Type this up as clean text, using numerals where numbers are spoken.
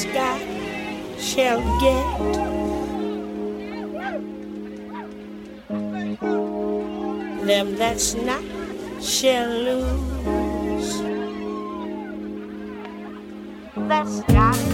got shall get. Them that's not shall lose. That's got